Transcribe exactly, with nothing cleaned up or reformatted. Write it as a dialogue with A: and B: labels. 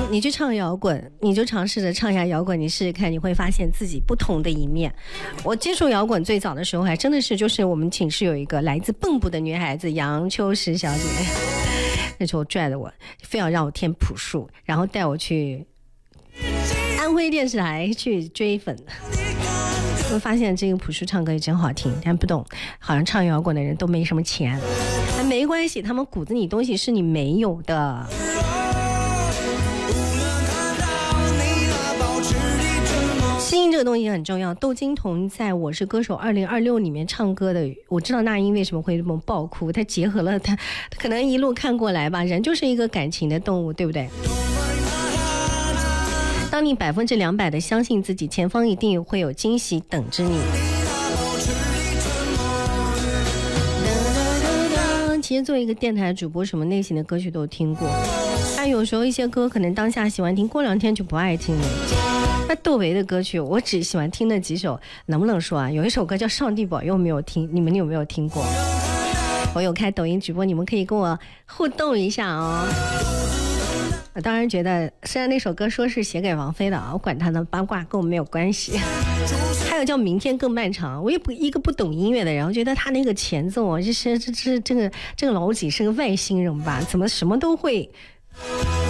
A: 你去唱摇滚，你就尝试着唱一下摇滚，你试试看，你会发现自己不同的一面。我接触摇滚最早的时候还真的是就是我们寝室有一个来自蚌埠的女孩子杨秋实小姐，那时候拽着我非要让我填朴树，然后带我去安徽电视台去追粉。我发现这个朴树唱歌也真好听，但不懂，好像唱摇滚的人都没什么钱。但没关系，他们骨子里东西是你没有的。吸引这个东西很重要。窦靖童在我是歌手二零二六里面唱歌的，我知道那英为什么会这么爆哭，他结合了他可能一路看过来吧，人就是一个感情的动物，对不对？当你百分之两百的相信自己，前方一定会有惊喜等着你。其实作为一个电台主播，什么类型的歌曲都听过，但有时候一些歌可能当下喜欢听，过两天就不爱听了。那窦唯的歌曲我只喜欢听那几首，能不能说啊？有一首歌叫《上帝保佑》，没有听，你们有没有听过？我有开抖音直播，你们可以跟我互动一下哦。我当然觉得，虽然那首歌说是写给王菲的啊，我管他的八卦跟我没有关系。还有叫《明天更漫长》，我也不一个不懂音乐的人，我觉得他那个前奏啊，这是这这这个这个老几是个外星人吧？怎么什么都会？